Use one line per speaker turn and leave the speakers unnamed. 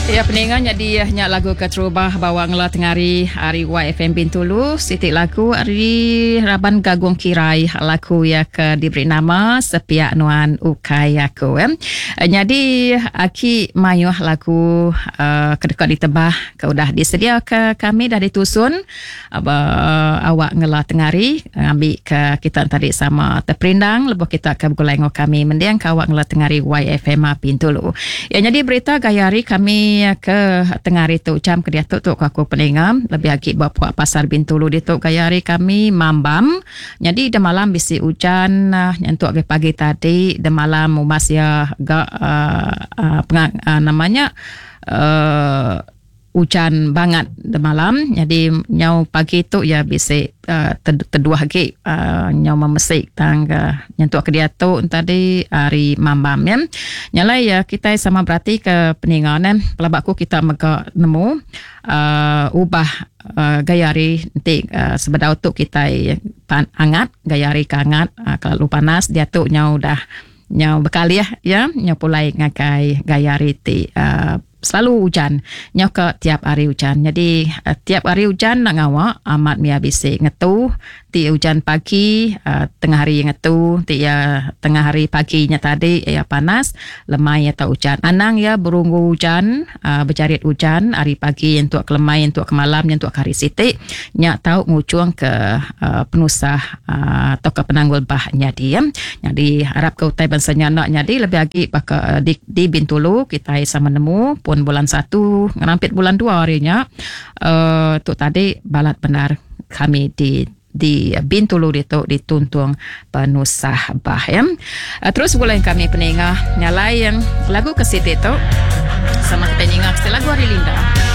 Ya, peninganya dia nyak lagu keterubah bawang la tengari hari YFM Bintulu. Sitik lagu hari Raban Gagung Kirai lagu ya ke diberi nama Sepiak Nuan Ukai aku. Jadi aki mayuh lagu kedekat ditebah ke udah disedia ke kami dah ditusun awak ngela tengari ambil ke kita tadi sama terperindang lepas kita ke bukulengo kami mendiang ke awak ngela tengari YFM Bintulu. Ya, jadi berita gayari kami ke tengari tu jam ke dia tu aku peningam lebih lagi bawa pasar Bintulu di tu gayari kami mambam. Jadi de malam bisi hujan nyentuk ke pagi tadi de malam umas ya namanya hujan banget de malam. Jadi nyau pagi tu ya bisi terduah lagi nyau memesik tangga nyentuk ke dia tu tadi hari mambam ya. Nyalai ya kita sama berarti ke peningan pelabakku kita mega nemu ubah gayari nanti sebedau tu kita hangat gayari kangat kalau panas dia tu nyau dah nyau bekali ya nyau pulai ngakai gayari ti selalu hujan nyau ke tiap hari hujan. Jadi tiap hari hujan nak ngawa amat mia bisi ngetu ti hujan pagi tengah hari ngetu ti ya tengah hari paginya tadi ya panas lemai atau hujan anang ya berunggu hujan berjarit hujan hari pagi untuk ke lemai untuk ke malam untuk ke hari sitik nyak tahu ngucuang ke penusah atau ke penanggul bahnya dia. Jadi harap ke utai bansanya nak jadi lebih lagi pakai di Bintulu kita sama nemu pun bulan 1 ngerampit bulan 2 harinya tu tadi balat benar kami di Bintulu itu dituntung penusah bah ya. Terus boleh kami peningah nyalai yang lagu kesit itu sama peningah lagu Hari Linda.